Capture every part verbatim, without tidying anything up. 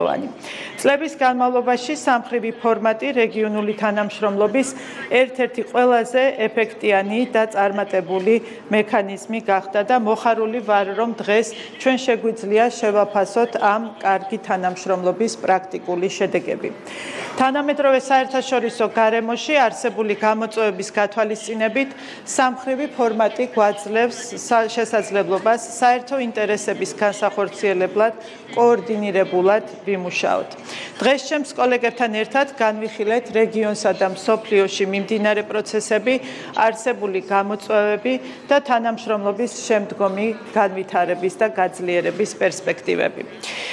წლების განმავლობაში სამმხრივი ფორმატი რეგიონული თანამშრომლობის ერთ-ერთი ყველაზე ეფექტიანი და წარმატებული მექანიზმი გახდა და მოხარული ვარ, რომ დღეს ჩვენ შეგვიძლია შევაფასოთ ამ კარგი თანამშრომლობის პრაქტიკული შედეგები. თანამედროვე საერთაშორისო გარემოში არსებული გამოწვევების გათვალისწინებით სამმხრივი ფორმატი გვაძლევს შესაძლებლობას საერთო ინტერესების განსახორციელებლად კოორდინირებულად ვიმუშაოთ. დღეს ჩემს კოლეგებთან ერთად განვიხილეთ რეგიონსა და მსოფლიოში მიმდინარე პროცესები, არსებული გამოწვევები და თანამშრომლობის შემდგომი განვითარების და გაძლიერების პერსპექტივები.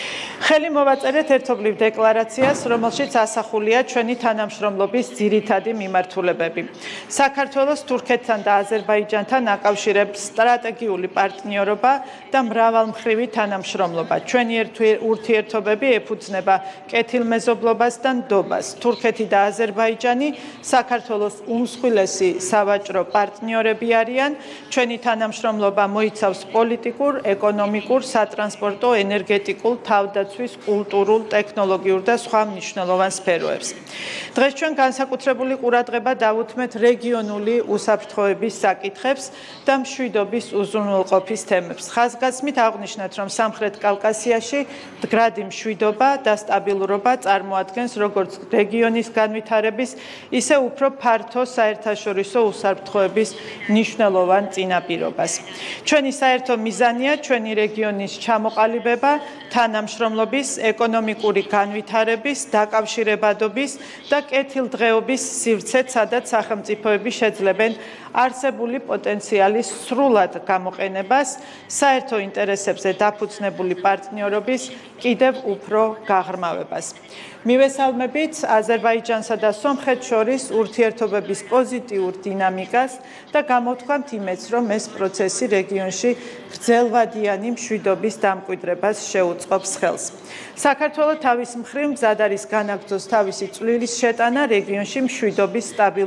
ხელი მოვაწერეთ ერთობლივ დეკლარაციას, რომელშიც ასახულია ჩვენი თანამშრომლობის ძირითადი მიმართულებები. საქართველოს თურქეთთან და აზერბაიჯანთან აკავშირებს სტრატეგიული პარტნიორობა და მრავალმხრივი თანამშრომლობა. ჩვენი ურთიერთობები ეფუძნება კეთილმეზობლობას და ნდობას. თურქეთი და აზერბაიჯანი საქართველოს უმსხვილესი სავაჭრო პარტნიორები არიან. ჩვენი თანამშრომლობა მოიცავს პოლიტიკურ, ეკონომიკურ, სატრანსპორტო, ენერგეტიკულ, თავდაცვის, კულტურულ, ტექნოლოგიურ და სხვა მნიშვნელოვან სფეროებს. დღეს ჩვენ განსაკუთრებული ყურადღება დავუთმეთ რეგიონული უსაფრთხოების საკითხებს და მშვიდობის უზრუნველყოფის თემებს. ხაზგასმით აღვნიშნეთ, რომ სამხრეთ კავკასიაში მდგრადი მშვიდობა და სტაბილურობა წარმოადგენს როგორც რეგიონის განვითარების, ისე უფრო ფართო საერთაშორისო უსაფრთხოების მნიშვნელოვან წინაპირობას. ჩვენი საერთო მიზანია ჩვენი რეგიონის ჩამოყალიბება, თანამშრომლობის, ეკონომიკური განვითარების, დაკავშირებადობის და კეთილდღეობის სივრცე, სადაც სახელმწიფოები შეძლებენ არსებული პოტენციალის სრულად გამოყენებას, საერთო ინტერესებზე დაფუძნებული პარტნიორობის კიდევ უფრო გაღრმავებას. მივესალმებით აზერბაიჯანსა და სომხეთს შორის ურთიერთობების პოზიტიურ დინამიკას და გამოთქვამთ იმედს, რომ ეს პროცესი რეგიონში გრძელვადიანი მშვიდობის დამკვიდრებას შეუწყობს ხელს. საქართველო თავის მხრივ მზად არის განაგრძოს თავისი წვლილის შეტანა რეგიონში მშვიდობის სტაბილურობის